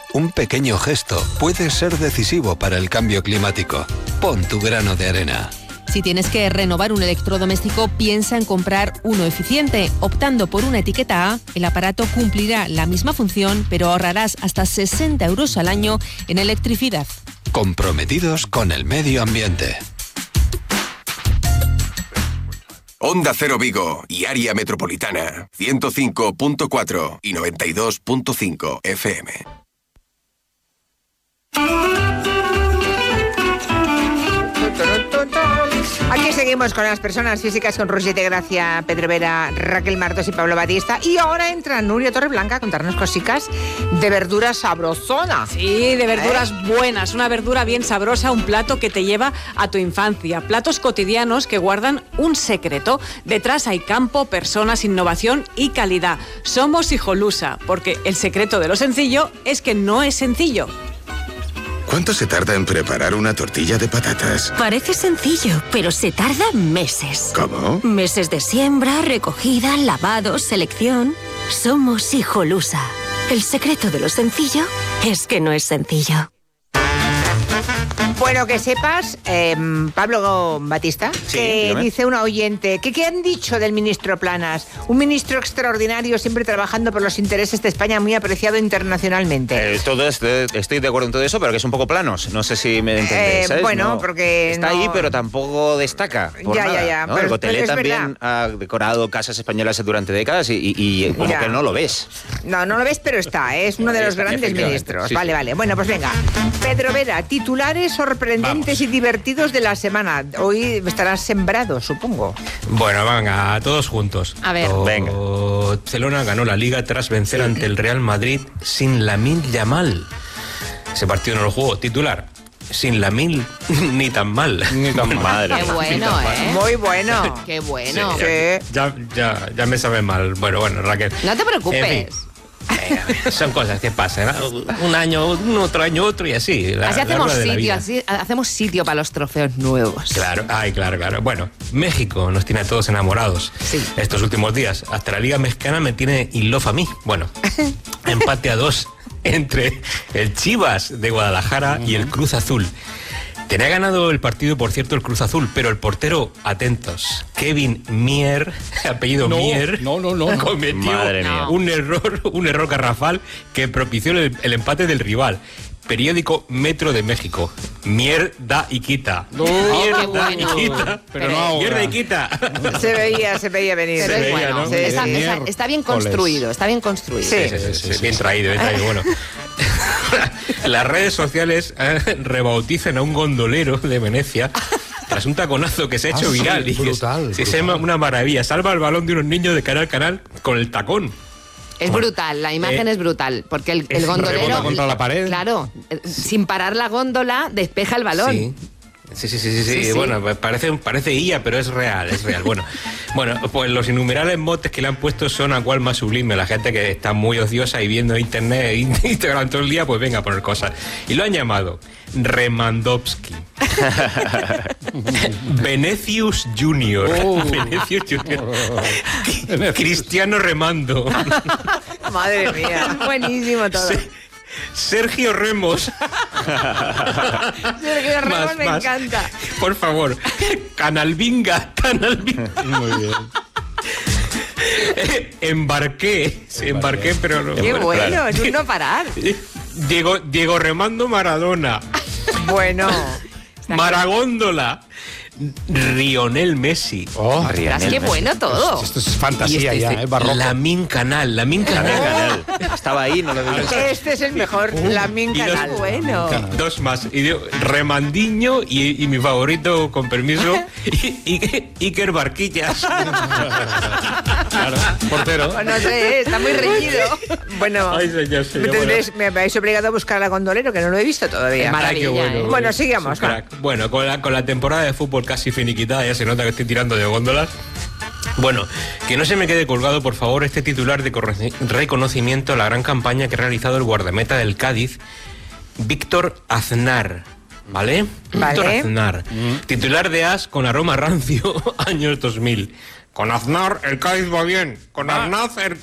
Un pequeño gesto puede ser decisivo para el cambio climático. Pon tu grano de arena. Si tienes que renovar un electrodoméstico, piensa en comprar uno eficiente. Optando por una etiqueta A, el aparato cumplirá la misma función, pero ahorrarás hasta 60 euros al año en electricidad. Comprometidos con el medio ambiente. Onda Cero Vigo y Área Metropolitana, 105.4 y 92.5 FM. Aquí seguimos con las personas físicas con Roger de Gracia, Pedro Vera, Raquel Martos y Pablo Batista. Y ahora entra Nuria Torreblanca a contarnos cositas de verdura sabrosona. Sí, de verduras buenas, una verdura bien sabrosa, un plato que te lleva a tu infancia. Platos cotidianos que guardan un secreto. Detrás hay campo, personas, innovación y calidad. Somos Hijolusa, porque el secreto de lo sencillo es que no es sencillo. ¿Cuánto se tarda en preparar una tortilla de patatas? Parece sencillo, pero se tarda meses. ¿Cómo? Meses de siembra, recogida, lavado, selección. Somos Hijolusa. El secreto de lo sencillo es que no es sencillo. Bueno, que sepas, Pablo Batista, Sí, que dígame. dice una oyente, que ¿qué han dicho del ministro Planas? Un ministro extraordinario, siempre trabajando por los intereses de España, muy apreciado internacionalmente. Estoy de acuerdo en todo eso, pero que es un poco planos. No sé si me entendéis, ¿sabes? Bueno, No, porque está no- ahí, pero tampoco destaca por Ya, nada, ya, ¿no? pero- El Gotelé pero es también ha decorado casas españolas durante décadas y como Ya. que no lo ves. No lo ves, pero es uno de los Está, grandes efectivamente, ministros. sí, Vale, sí. vale. Bueno, pues venga. Pedro Vera, titulares sorprendentes y divertidos de la semana. Hoy estarás sembrado, supongo. Bueno, venga, todos juntos. A ver. Venga. Barcelona ganó la Liga tras vencer ante el Real Madrid sin Lamine Yamal. Ese partido no lo jugó. Titular: sin Lamine ni tan mal. Ni tan madre. Qué bueno, ¿eh? Muy bueno. Qué bueno. Sí. Ya me sabe mal. Bueno, Raquel. No te preocupes. En fin. Son cosas que pasan, ¿no? Un año, otro año, otro y así. Así hacemos rueda de la sitio, vida. así hacemos sitio para los trofeos nuevos. Claro, claro. Bueno, México nos tiene a todos enamorados Sí. estos últimos días. Hasta la Liga Mexicana me tiene in love a mí. Bueno, empate a 2 entre el Chivas de Guadalajara y el Cruz Azul. Tenía ganado el partido, por cierto, el Cruz Azul, pero el portero, atentos, Kevin Mier, apellido Mier, cometió Madre mía. un error garrafal que propició el empate del rival. Periódico Metro de México. Mierda y quita. qué Mierda y bueno. quita. Pero no Mierda y quita. Se veía venir. Pero es veía, bueno. ¿no? Sí, Está bien construido, está bien construido. Sí. Sí, bien traído. Bueno, las redes sociales rebautizan a un gondolero de Venecia tras un taconazo que se ha hecho viral. Y que brutal. es una maravilla. Salva el balón de unos niños de canal a canal con el tacón. Es brutal, la imagen es brutal, porque el es gondolero... rebota contra la pared. Claro, sin parar la góndola, despeja el balón. Sí. Bueno, parece IA, pero es real. Bueno, pues los innumerables motes que le han puesto son a cual más sublime. La gente que está muy ociosa y viendo internet e Instagram todo el día, pues venga a poner cosas. Y lo han llamado Remandowski. Venecius Junior. Venecius Junior. Cristiano Remando. Madre mía. Buenísimo todo. Sergio Remos. Sergio Ramos me Más. encanta. Por favor. Canalvinga. Muy bien. Embarqué, pero no. Qué bueno, es un no parar. Diego Remando Maradona. Bueno. Maragóndola. Lionel Messi. Oh, Verás, qué bueno todo. esto es fantasía Y ya, barroco. Lamin Canal. Canal. Estaba ahí, no lo vi. Este es el mejor, Lamin y Canal. dos- Bueno. Dos más. Y Remandiño y mi favorito, con permiso, Iker Barquillas. Claro, portero. Pues no sé, está muy reñido. Bueno, Ay, señor, me habéis obligado a buscar a la gondolero, que no lo he visto todavía. Es maravilla, Ay, qué bueno. ¿eh? Bueno, sigamos. Es un crack. Bueno, con la temporada de fútbol casi finiquitada, ya se nota que estoy tirando de góndolas. Bueno, que no se me quede colgado, por favor, este titular de reconocimiento a la gran campaña que ha realizado el guardameta del Cádiz, Víctor Aznar. ¿Vale? Vale. Víctor Aznar. Titular de As con aroma rancio, años 2000. Con Aznar el Cádiz va bien. Con Aznar el